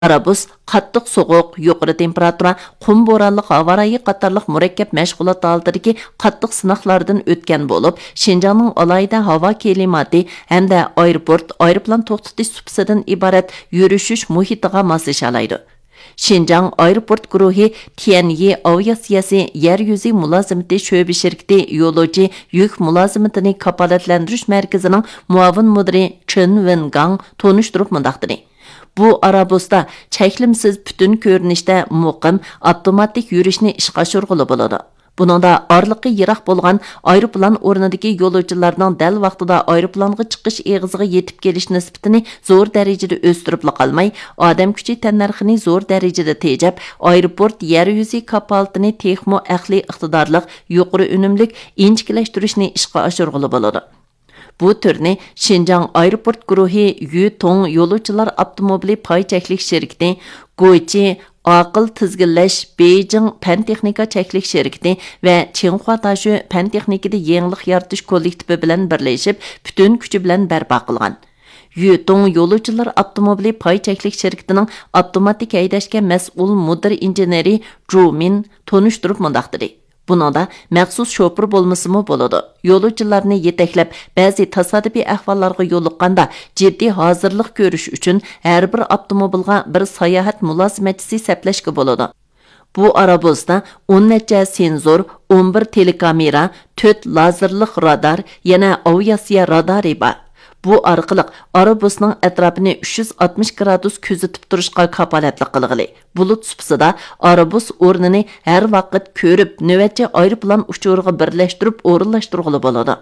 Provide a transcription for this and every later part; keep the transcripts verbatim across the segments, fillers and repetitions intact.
Arabus, qattiq soğuq, yuqori temperatura, qum bo'ronliq havo rayi qatorliq murakkab mashg'ulot holatidagi qattiq sinoqlardan o'tgan bo'lib, Şinjanning alayida havo klimati hamda aeroport, aeroplan to'xtatish supsidan iborat yurishish muhitiga moslashalaydi. Şinjan aeroport guruhi Tianyi aviatsiyasi yer yuzi mulozimati sho'ba shirkati yo'lovchi yuk mulozimatini kafolatlantirish markazining muavin mudiri Chen Wengang tonishtirib mundaqdi. Bu Arabusda cheklimsiz butun ko'rinishda muqim avtomatik yurishni ishga oshirg'ili bo'ladi. Buningda orliqi yiroq bo'lgan aeroplan o'rnidagi yo'lovchilarning dal vaqtida aeroplanga chiqish eg'iziga yetib kelish nisbatini zo'r darajada o'stirib qolmay, odam kuchi tannarxini zo'r darajada tejab, aeroport yer yuzi kapolatini texmo aqli iqtidorliq, yuqori unumlik inchikilashtirishni ishga oshirg'ili bo'ladi. Bu turni Şinjan aeroport guruhi Yutong yo'lovchilar avtomobili pay cheklik shirkati, Gochi aql tizginlash Beijing pan texnika cheklik shirkati va Tsinghua Dashu pan texnikada yangilik yaratish kollektivi bilan birlashib, butun kuchi bilan barpo qilgan. Yutong yo'lovchilar avtomobili pay cheklik shirkatining avtomatik haydashga mas'ul mudir injeneri Zhu Min tonishtirib mundaqdi. Buningda maxsus shofir bo'lmasimi bo'ladi. Yo'lovchilarni yetaklab, ba'zi tasodifiy ahvollarga yo'liqqanda jiddiy hozirlik ko'rish uchun har bir avtomobilga bir sayohat mulozimatchisi saplashga bo'ladi. Bu Arabusda o'n necha sensor, o'n bir telekamera, to'rt lazerlik radar, yana aviatsiya radari bor. Bu orqali Arabusning atrofini uch yuz oltmish gradus kuzatib turishga kafolatli qilg'ili. Bulut supsida Arabus o'rnini har vaqt ko'rib, navbatchi aeroplan uchuriga birlashtirib o'rinlashtirg'ili bo'ladi.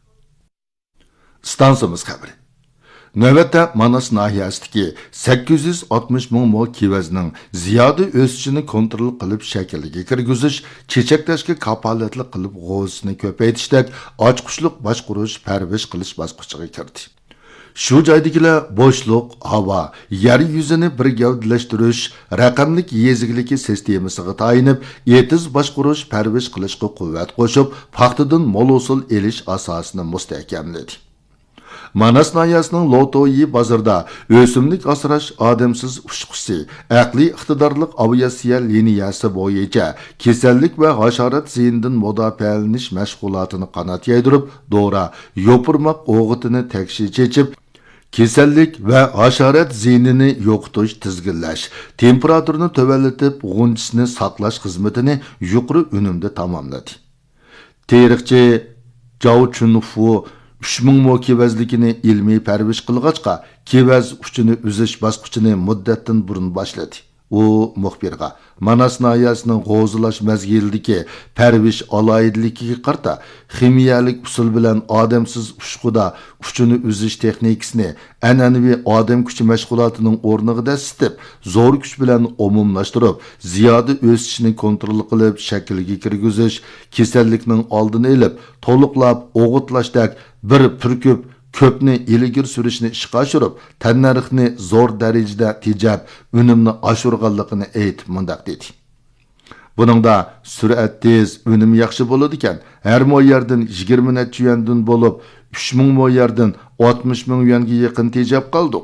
Stansiyamiz xabari. Navbatda Manas nahiyasidagi sakkiz yuz oltmish ming mo kivazning ziyoda o'sishini kontrol qilib shaklga kirgizish, chechaklashga kafolatli qilib g'o'zini ko'paytirishdak ochqushliq boshqurish, parvish qilish bosqichiga kirdi. Shu joydagilar bo'shliq, havo, yer yuzini bir gavdalashtirish, raqamlik yezikligi sistemasiga tayinib, etiz boshqurish, parvish qilishga quvvat qo'shib, paxtadan mo'l hosil elish asosini mustahkamladi. Manas nahiyasining Lotoyi bozorda o'simlik asrash odamsiz ushqusi, aqliy iqtidorlik aviatsiya liniyasi bo'yicha kasallik va hasharot ziyindan mudofaalanish mashg'ulotini qanot yaydirib, dora, yopirmoq o'g'itini takshi chechib, kasallik va hasharot ziyinini yo'qotish tizginlash, temperaturani tuvallatib, g'unchisini saqlash xizmatini yuqori unumda tamomladi. Tarixchi Zhao Chunfu uch ming mo kevazlikini ilmiy parvish qilg'achqa, kevaz uchini uzish bosqichini muddatdan burun boshladi. U muxbirga Manas nahiyasining g'o'zlash mazgildagi parvish aloyidligiga qarta ximiyalik usul bilan odamsiz ushquda uchini uzish texnikasini an'anaviy odam kuchi mashg'ulotining o'rniga dasitib, zo'r kuch bilan umumlashtirib, ziyoda o'sishini kontrol qilib, shaklga kirgizish, kasallikning oldini olib, to'liqlab o'g'itlashdek bir purkub ko'pni ilgir surishni ishga oshirib, tannarxni zo'r darajada tejab, unumni oshirganligini aytib mundaq dedi. Buningda surat tez, unum yaxshi bo'ladi ekan. Har mo yerdan yigirma necha yuandan bo'lib, uch ming mo yerdan oltmish ming yuanga yaqin tejab qoldik.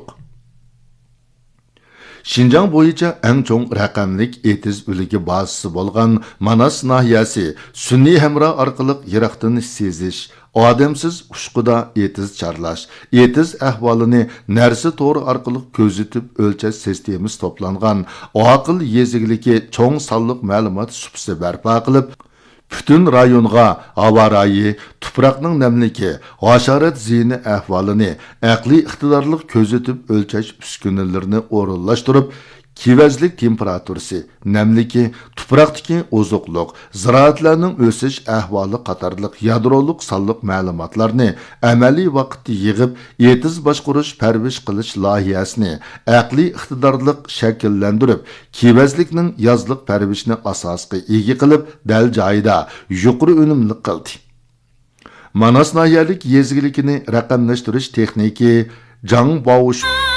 Şinjan bo'yicha eng cho'ng raqamlik etiz uligi bazasi bo'lgan Manas nahiyasi sun'iy hamro orqali yiroqdan sezish, odamsiz ushquda etiz charlash, etiz ahvolini narsa to'g'ri orqali ko'zitib o'lchash sistemasi to'plangan oqil yezigligi cho'ng sonliq ma'lumot supsi barpo qilib, bütün rayonga havo rayi, tuproqning namligi, hasharot ziyini ahvolini aqliy iqtidorlik ko'zitib o'lchash uskunalarini o'rinlashtirib, kivazlik temperaturasi, namligi, tuproqdagi ozuqliq, ziroatlarning o'sish ahvoli qatorliq yadroliq sonliq ma'lumotlarni amaliy vaqtda yig'ib, etiz boshqurish, parvish qilish loyihasini aqliy iqtidorlik shakllantirib, kivazlikning yozliq parvishni asosga ega qilib, dal joyida yuqori unumli qildi. Manas nahiyalik yezigilikini raqamlashtirish texniki Zhang Baosh